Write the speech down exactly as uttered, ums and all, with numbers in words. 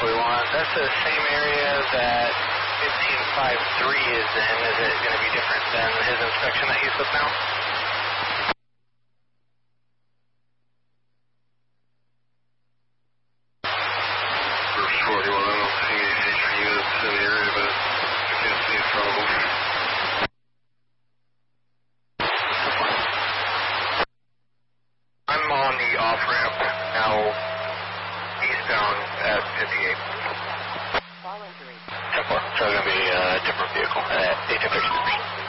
forty-one. That's the same area that fifteen five three is in. Is it going to be different than his inspection that he's with now? First forty-one, I don't see any station units in the area, but I can't see it from over. I'm on the off-ramp now, eastbound at fifty-eight. ten four, so it's going to be a different vehicle at eighteen thirty.